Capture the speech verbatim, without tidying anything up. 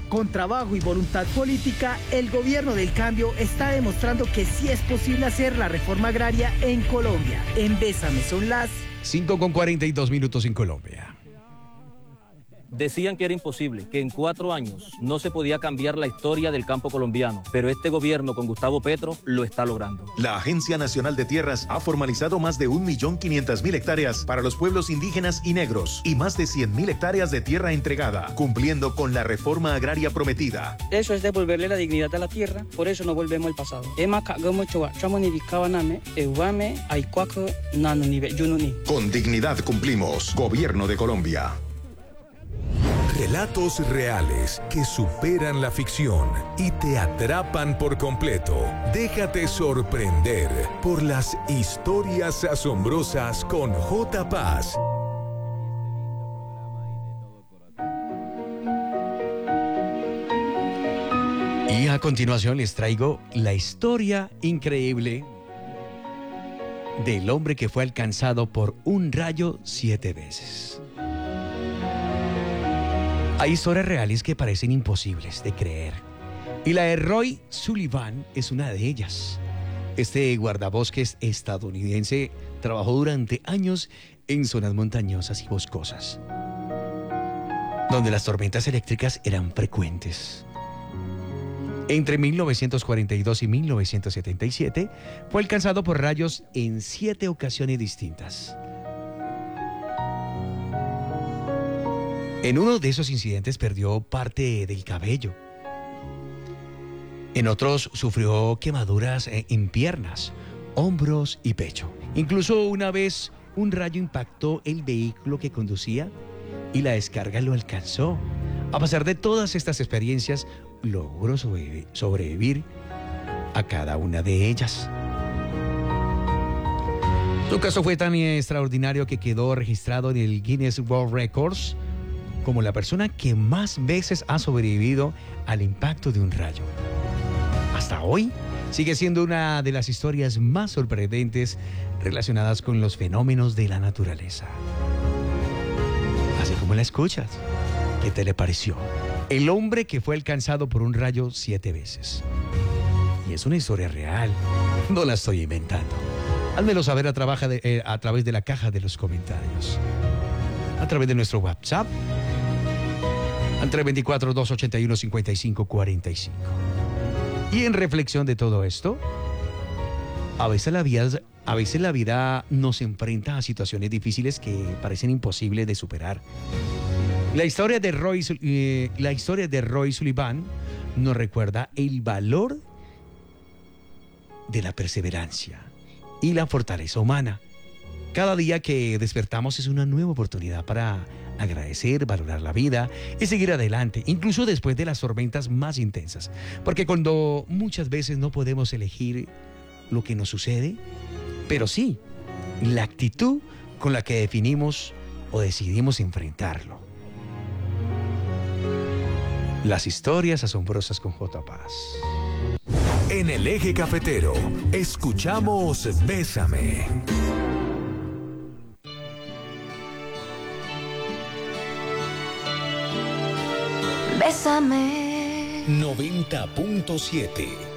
Con trabajo y voluntad política, el gobierno del cambio está demostrando que sí es posible hacer la reforma agraria en Colombia. En Bésame son las cinco con cuarenta y dos minutos en Colombia. Decían que era imposible, que en cuatro años no se podía cambiar la historia del campo colombiano, pero este gobierno con Gustavo Petro lo está logrando. La Agencia Nacional de Tierras ha formalizado más de un millón quinientas mil hectáreas para los pueblos indígenas y negros y más de cien mil hectáreas de tierra entregada, cumpliendo con la reforma agraria prometida. Eso es devolverle la dignidad a la tierra, por eso no volvemos al pasado. Con dignidad cumplimos. Gobierno de Colombia. Relatos reales que superan la ficción y te atrapan por completo. Déjate sorprender por las historias asombrosas con J. Paz. Y a continuación les traigo la historia increíble del hombre que fue alcanzado por un rayo siete veces. Hay historias reales que parecen imposibles de creer, y la de Roy Sullivan es una de ellas. Este guardabosques estadounidense trabajó durante años en zonas montañosas y boscosas, donde las tormentas eléctricas eran frecuentes. Entre mil novecientos cuarenta y dos y mil novecientos setenta y siete fue alcanzado por rayos en siete ocasiones distintas. En uno de esos incidentes perdió parte del cabello. En otros sufrió quemaduras en piernas, hombros y pecho. Incluso una vez un rayo impactó el vehículo que conducía y la descarga lo alcanzó. A pesar de todas estas experiencias, logró sobrevivir a cada una de ellas. Su caso fue tan extraordinario que quedó registrado en el Guinness World Records como la persona que más veces ha sobrevivido al impacto de un rayo. Hasta hoy sigue siendo una de las historias más sorprendentes relacionadas con los fenómenos de la naturaleza. Así como la escuchas, ¿qué te le pareció? El hombre que fue alcanzado por un rayo siete veces. Y es una historia real, no la estoy inventando. Házmelo saber a, trabaja de, eh, a través de la caja de los comentarios, a través de nuestro WhatsApp, al tres dos cuatro, dos ocho uno, cinco cinco cuatro cinco. Y en reflexión de todo esto, a veces la vida, a veces la vida nos enfrenta a situaciones difíciles que parecen imposibles de superar. La historia de Roy, eh, la historia de Roy Sullivan nos recuerda el valor de la perseverancia y la fortaleza humana. Cada día que despertamos es una nueva oportunidad para agradecer, valorar la vida y seguir adelante, incluso después de las tormentas más intensas. Porque cuando muchas veces no podemos elegir lo que nos sucede, pero sí la actitud con la que definimos o decidimos enfrentarlo. Las historias asombrosas con J. Paz. En el eje cafetero, escuchamos Bésame. Bésame. noventa punto siete